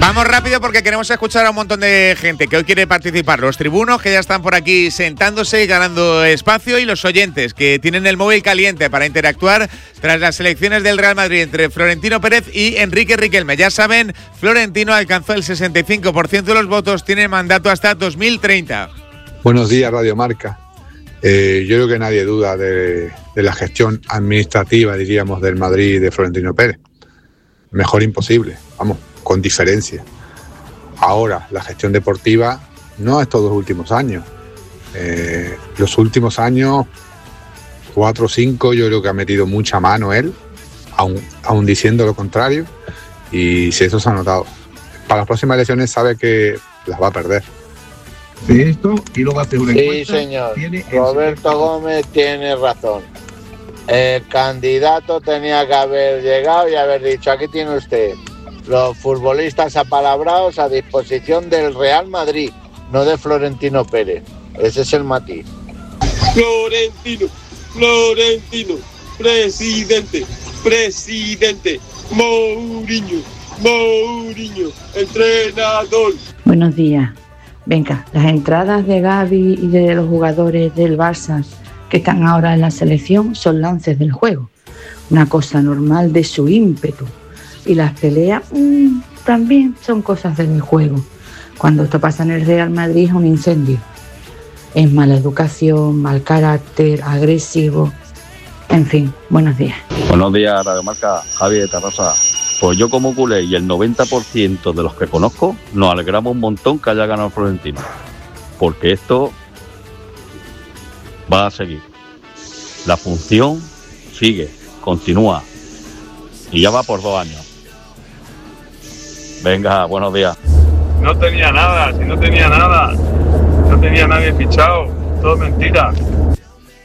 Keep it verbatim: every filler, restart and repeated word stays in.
Vamos rápido porque queremos escuchar a un montón de gente que hoy quiere participar. Los tribunos que ya están por aquí sentándose y ganando espacio, y los oyentes que tienen el móvil caliente para interactuar tras las elecciones del Real Madrid entre Florentino Pérez y Enrique Riquelme. Ya saben, Florentino alcanzó el sesenta y cinco por ciento de los votos, tiene mandato hasta dos mil treinta. Buenos días, Radio Marca. Eh, yo creo que nadie duda de, de la gestión administrativa, diríamos, del Madrid de Florentino Pérez. Mejor imposible, vamos, con diferencia. Ahora, la gestión deportiva no estos dos últimos años. Eh, los últimos años, cuatro o cinco, yo creo que ha metido mucha mano él, aún, aún diciendo lo contrario, y si eso se ha notado. Para las próximas elecciones sabe que las va a perder. De esto y luego hace una encuesta. Sí, señor. Roberto Gómez tiene razón. El candidato tenía que haber llegado y haber dicho: aquí tiene usted los futbolistas apalabrados a disposición del Real Madrid, no de Florentino Pérez. Ese es el matiz. Florentino, Florentino, presidente, presidente, Mourinho, Mourinho, entrenador. Buenos días. Venga, las entradas de Gavi y de los jugadores del Barça que están ahora en la selección son lances del juego, una cosa normal de su ímpetu. Y las peleas mmm, también son cosas del juego. Cuando esto pasa en el Real Madrid es un incendio. Es mala educación, mal carácter, agresivo. En fin, buenos días. Buenos días, Radio Marca, Javi de Tarrasa. Pues yo como culé y el noventa por ciento de los que conozco nos alegramos un montón que haya ganado Florentino. Porque esto va a seguir. La función sigue, continúa. Y ya va por dos años. Venga, buenos días. No tenía nada, si no tenía nada, no tenía nadie fichado, todo mentira.